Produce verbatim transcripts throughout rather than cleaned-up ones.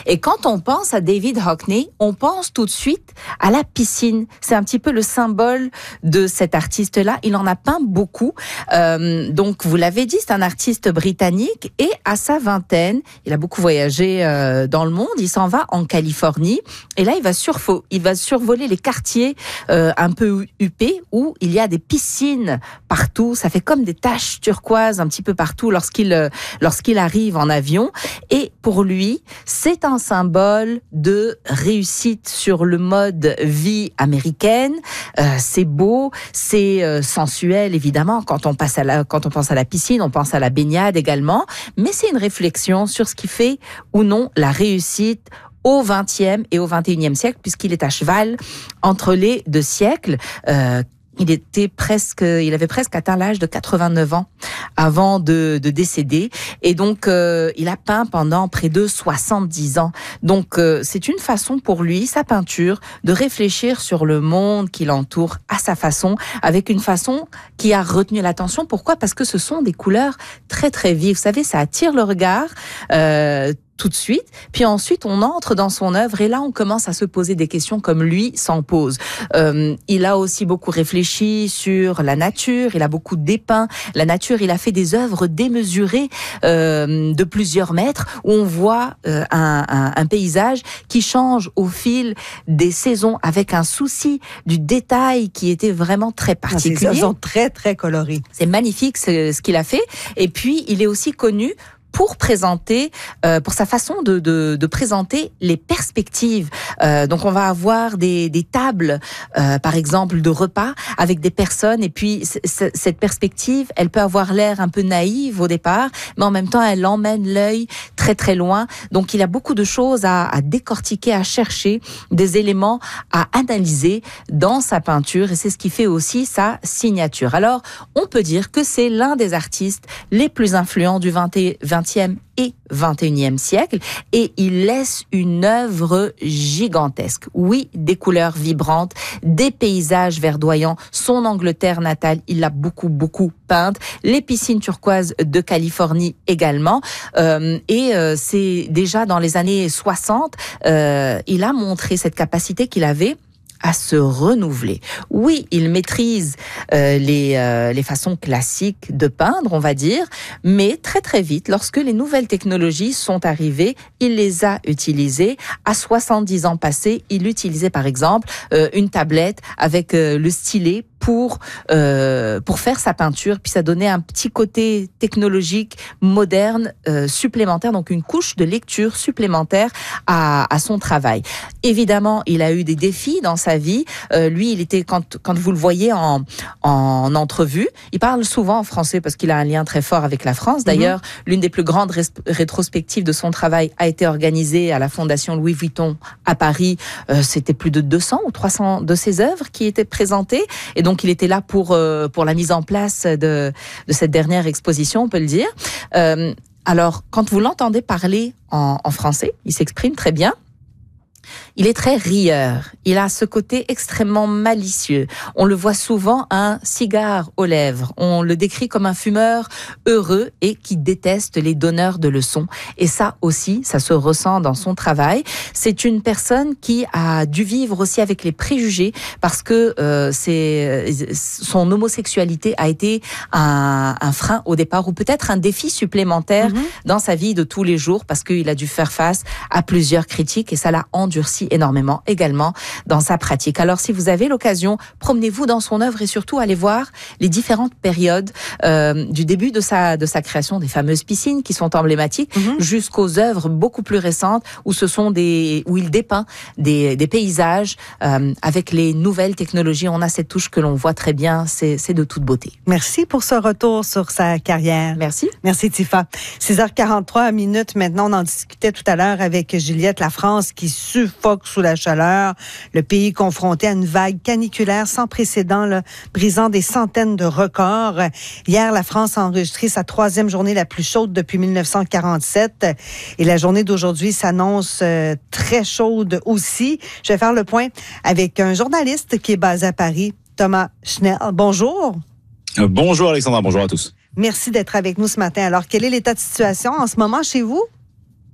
Et quand on pense à David Hockney, on pense tout de suite à la piscine. C'est un petit peu le symbole de cet artiste-là. Il en a peint beaucoup. Euh, donc, vous l'avez dit, c'est un artiste britannique et à sa vingtaine, il a beaucoup voyagé euh, dans le monde. Il s'en va en Californie et là, il va, surfo- il va survoler les quartiers euh, un peu huppés où il y a des piscines partout. Ça fait comme des taches turquoises un petit peu partout lorsqu'il euh, lorsqu'il arrive en avion. Et pour lui, c'est un symbole de réussite sur le mode vie américaine. Euh, c'est beau, c'est euh, sensuel évidemment. Quand on passe à la, quand on pense à la piscine, on pense à la baignade également. Mais c'est une réflexion sur ce qui fait ou non la réussite au vingtième et au vingt et unième siècle, puisqu'il est à cheval entre les deux siècles. Euh, Il était presque, il avait presque atteint l'âge de quatre-vingt-neuf ans avant de, de décéder. Et donc, euh, il a peint pendant près de soixante-dix ans. Donc, euh, c'est une façon pour lui, sa peinture, de réfléchir sur le monde qui l'entoure à sa façon, avec une façon qui a retenu l'attention. Pourquoi ? Parce que ce sont des couleurs très, très vives. Vous savez, ça attire le regard, euh, tout de suite, puis ensuite on entre dans son œuvre et là on commence à se poser des questions comme lui s'en pose. Euh, il a aussi beaucoup réfléchi sur la nature, il a beaucoup dépeint la nature, il a fait des œuvres démesurées euh, de plusieurs mètres où on voit euh, un, un, un paysage qui change au fil des saisons avec un souci du détail qui était vraiment très particulier. Ces œuvres sont très très colorées. C'est magnifique ce, ce qu'il a fait et puis il est aussi connu pour présenter, euh, pour sa façon de, de, de présenter les perspectives. Euh, donc on va avoir des, des tables, euh, par exemple, de repas avec des personnes. Et puis c- c- cette perspective, elle peut avoir l'air un peu naïve au départ, mais en même temps, elle emmène l'œil très très loin. Donc il a beaucoup de choses à, à décortiquer, à chercher, des éléments à analyser dans sa peinture. Et c'est ce qui fait aussi sa signature. Alors on peut dire que c'est l'un des artistes les plus influents du vingtième et vingt et unième siècle et il laisse une œuvre gigantesque. Oui, des couleurs vibrantes, des paysages verdoyants, son Angleterre natale, il l'a beaucoup, beaucoup peinte, les piscines turquoises de Californie également. Euh, et euh, c'est déjà dans les années soixante, euh, il a montré cette capacité qu'il avait à se renouveler. Oui, il maîtrise euh, les, euh, les façons classiques de peindre, on va dire, mais très très vite, lorsque les nouvelles technologies sont arrivées, il les a utilisées. À soixante-dix ans passés, il utilisait par exemple euh, une tablette avec euh, le stylet pour euh, pour faire sa peinture, puis ça donnait un petit côté technologique moderne euh, supplémentaire, donc une couche de lecture supplémentaire à, à son travail. Évidemment, il a eu des défis dans sa vie. Euh, lui, il était quand quand vous le voyez en en entrevue, il parle souvent en français parce qu'il a un lien très fort avec la France. D'ailleurs, mm-hmm. l'une des plus grandes ré- rétrospectives de son travail a été organisée à la Fondation Louis Vuitton à Paris. Euh, c'était plus de deux cents ou trois cents de ses œuvres qui étaient présentées. Et donc, il était là pour euh, pour la mise en place de de cette dernière exposition, on peut le dire. Euh, alors, quand vous l'entendez parler en, en français, il s'exprime très bien. Il est très rieur. Il a ce côté extrêmement malicieux. On le voit souvent un cigare aux lèvres. On le décrit comme un fumeur heureux et qui déteste les donneurs de leçons. Et ça aussi, ça se ressent dans son travail. C'est une personne qui a dû vivre aussi avec les préjugés parce que euh, c'est son homosexualité a été un, un frein au départ ou peut-être un défi supplémentaire mmh. dans sa vie de tous les jours parce qu'il a dû faire face à plusieurs critiques et ça l'a endurci énormément également dans sa pratique. Alors si vous avez l'occasion, promenez-vous dans son œuvre et surtout allez voir les différentes périodes euh, du début de sa de sa création, des fameuses piscines qui sont emblématiques, mm-hmm. jusqu'aux œuvres beaucoup plus récentes où ce sont des où il dépeint des des paysages euh, avec les nouvelles technologies. On a cette touche que l'on voit très bien, c'est c'est de toute beauté. Merci pour ce retour sur sa carrière. Merci. Merci Tifa. six heures quarante-trois minutes maintenant, on en discutait tout à l'heure avec Juliette. La France qui suffoque sous la chaleur, le pays confronté à une vague caniculaire sans précédent, là, brisant des centaines de records. Hier, la France a enregistré sa troisième journée la plus chaude depuis dix-neuf cent quarante-sept et la journée d'aujourd'hui s'annonce euh, très chaude aussi. Je vais faire le point avec un journaliste qui est basé à Paris, Thomas Schnell. Bonjour. Euh, bonjour Alexandra, bonjour à tous. Merci d'être avec nous ce matin. Alors, quel est l'état de situation en ce moment chez vous?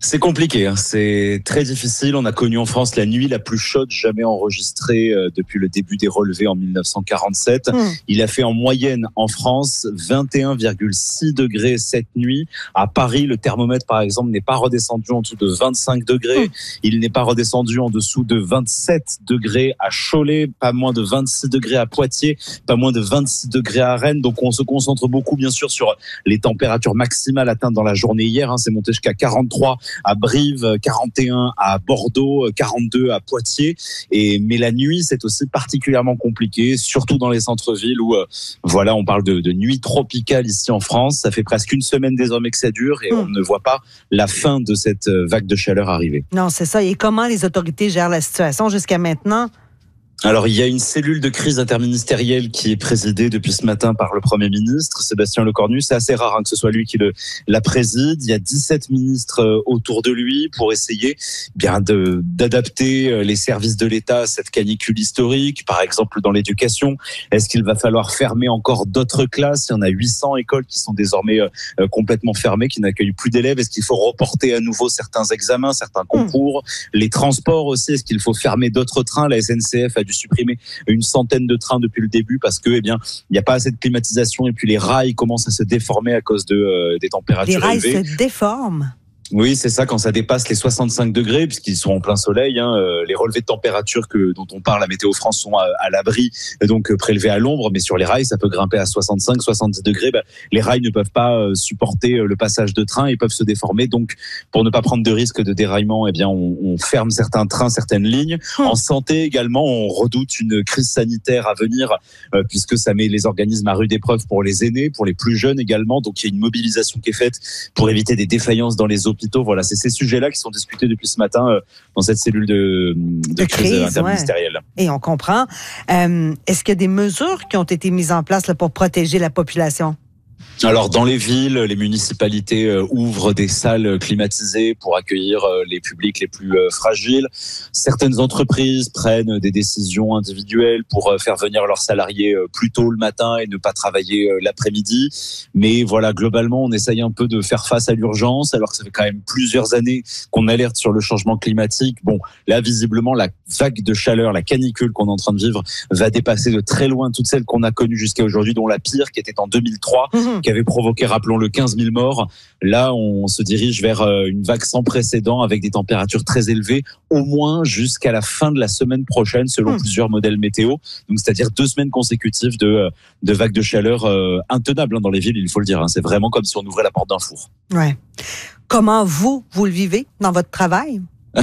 C'est compliqué, hein. C'est très difficile. On a connu en France la nuit la plus chaude jamais enregistrée euh, depuis le début des relevés en mille neuf cent quarante-sept. Mmh. Il a fait en moyenne en France vingt et un virgule six degrés cette nuit. À Paris, le thermomètre par exemple n'est pas redescendu en dessous de vingt-cinq degrés. Mmh. Il n'est pas redescendu en dessous de vingt-sept degrés à Cholet, pas moins de vingt-six degrés à Poitiers, pas moins de vingt-six degrés à Rennes. Donc on se concentre beaucoup bien sûr sur les températures maximales atteintes dans la journée hier. Hein. C'est monté jusqu'à quarante-trois à Brive, quarante et un à Bordeaux, quarante-deux à Poitiers. Et mais la nuit, c'est aussi particulièrement compliqué, surtout dans les centres-villes où euh, voilà, on parle de, de nuit tropicale ici en France. Ça fait presque une semaine désormais que ça dure et mmh. on ne voit pas la fin de cette vague de chaleur arriver. Non, c'est ça. Et comment les autorités gèrent la situation jusqu'à maintenant? Alors, il y a une cellule de crise interministérielle qui est présidée depuis ce matin par le Premier ministre, Sébastien Lecornu. C'est assez rare hein, que ce soit lui qui le, la préside. Il y a dix-sept ministres autour de lui pour essayer bien de, d'adapter les services de l'État à cette canicule historique. Par exemple, dans l'éducation, est-ce qu'il va falloir fermer encore d'autres classes? Il y en a huit cents écoles qui sont désormais euh, complètement fermées, qui n'accueillent plus d'élèves. Est-ce qu'il faut reporter à nouveau certains examens, certains concours? Mmh. Les transports aussi, est-ce qu'il faut fermer d'autres trains? La S N C F a dû supprimer une centaine de trains depuis le début parce que, eh bien, il n'y a pas assez de climatisation et puis les rails commencent à se déformer à cause de, euh, des températures élevées. Les rails élevées. se déforment? Oui, c'est ça, quand ça dépasse les soixante-cinq degrés, puisqu'ils sont en plein soleil, hein, euh, les relevés de température que, dont on parle à Météo France sont à, à l'abri, donc euh, prélevés à l'ombre, mais sur les rails, ça peut grimper à soixante-cinq, soixante-dix degrés. Bah, les rails ne peuvent pas euh, supporter euh, le passage de trains, ils peuvent se déformer. Donc, pour ne pas prendre de risque de déraillement, eh bien, on, on ferme certains trains, certaines lignes. Mmh. En santé également, on redoute une crise sanitaire à venir, euh, puisque ça met les organismes à rude épreuve pour les aînés, pour les plus jeunes également. Donc, il y a une mobilisation qui est faite pour éviter des défaillances dans les hôpitaux. Voilà, c'est ces sujets-là qui sont discutés depuis ce matin euh, dans cette cellule de, de, de crise, crise interministérielle. Ouais. Et on comprend. Euh, est-ce qu'il y a des mesures qui ont été mises en place là, pour protéger la population? Alors dans les villes, les municipalités euh, ouvrent des salles climatisées pour accueillir euh, les publics les plus euh, fragiles. Certaines entreprises prennent des décisions individuelles pour euh, faire venir leurs salariés euh, plus tôt le matin et ne pas travailler euh, l'après-midi. Mais voilà, globalement, on essaye un peu de faire face à l'urgence, alors que ça fait quand même plusieurs années qu'on alerte sur le changement climatique. Bon, là, visiblement, la vague de chaleur, la canicule qu'on est en train de vivre va dépasser de très loin toutes celles qu'on a connues jusqu'à aujourd'hui, dont la pire qui était en deux mille trois, mmh. qui avait provoqué, rappelons-le, quinze mille morts. Là, on se dirige vers une vague sans précédent avec des températures très élevées, au moins jusqu'à la fin de la semaine prochaine, selon mmh. plusieurs modèles météo. Donc, c'est-à-dire deux semaines consécutives de, de vagues de chaleur euh, intenables hein, dans les villes, il faut le dire. Hein. C'est vraiment comme si on ouvrait la porte d'un four. Ouais. Comment vous, vous le vivez dans votre travail?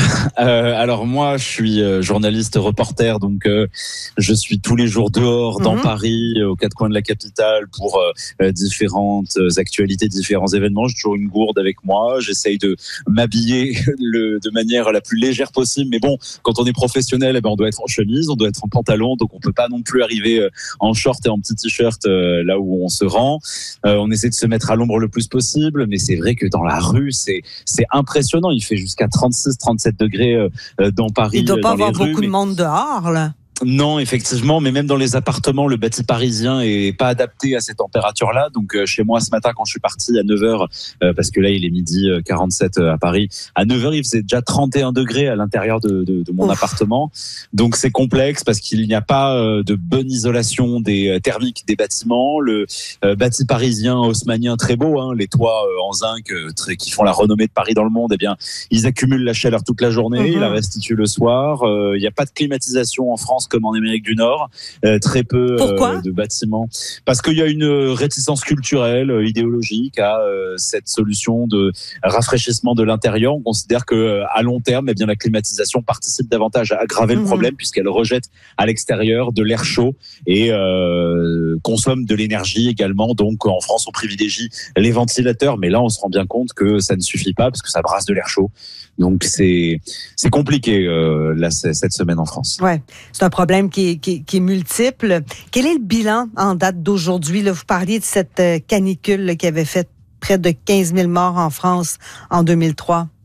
euh, alors moi, je suis euh, journaliste reporter, donc euh, je suis tous les jours dehors dans mmh. Paris, euh, aux quatre coins de la capitale pour euh, différentes actualités, différents événements. J'ai toujours une gourde avec moi. J'essaye de m'habiller le, de manière la plus légère possible. Mais bon, quand on est professionnel, eh ben, on doit être en chemise, on doit être en pantalon, donc on peut pas non plus arriver euh, en short et en petit t-shirt euh, là où on se rend. Euh, on essaie de se mettre à l'ombre le plus possible, mais c'est vrai que dans la rue, c'est c'est impressionnant. Il fait jusqu'à trente-six, trente-sept degrés euh, dans Paris. Il ne doit pas dans avoir les rues, beaucoup mais... de monde dehors, là. Non, effectivement, mais même dans les appartements, le bâti parisien est pas adapté à ces températures-là. Donc, euh, chez moi, ce matin, quand je suis parti à neuf heures, euh, parce que là, il est midi quarante-sept à Paris, à neuf heures, il faisait déjà trente et un degrés à l'intérieur de, de, de mon Ouf. appartement. Donc, c'est complexe parce qu'il n'y a pas euh, de bonne isolation des euh, thermiques des bâtiments. Le euh, bâti parisien haussmannien, très beau, hein, les toits euh, en zinc euh, très, qui font la renommée de Paris dans le monde, eh bien, ils accumulent la chaleur toute la journée, mm-hmm. ils la restituent le soir. Euh, il n'y a pas de climatisation en France comme en Amérique du Nord, euh, très peu euh, de bâtiments. Parce qu'il y a une réticence culturelle, euh, idéologique à euh, cette solution de rafraîchissement de l'intérieur. On considère que euh, à long terme, eh bien la climatisation participe davantage à aggraver mmh. le problème puisqu'elle rejette à l'extérieur de l'air chaud et euh, consomme de l'énergie également. Donc en France, on privilégie les ventilateurs, mais là, on se rend bien compte que ça ne suffit pas parce que ça brasse de l'air chaud. Donc c'est c'est compliqué euh, là cette semaine en France. Ouais, c'est un problème qui est, qui, qui est multiple. Quel est le bilan en date d'aujourd'hui là? Vous parliez de cette canicule là, qui avait fait près de quinze mille morts en France en deux mille trois.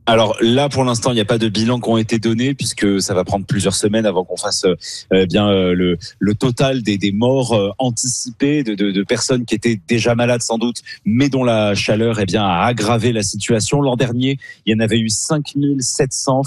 Alors là, pour l'instant, il n'y a pas de bilan qui ont été donnés puisque ça va prendre plusieurs semaines avant qu'on fasse euh, bien euh, le, le total des, des morts euh, anticipées de, de, de personnes qui étaient déjà malades sans doute, mais dont la chaleur eh bien, a aggravé la situation. L'an dernier, il y en avait eu cinq mille sept cents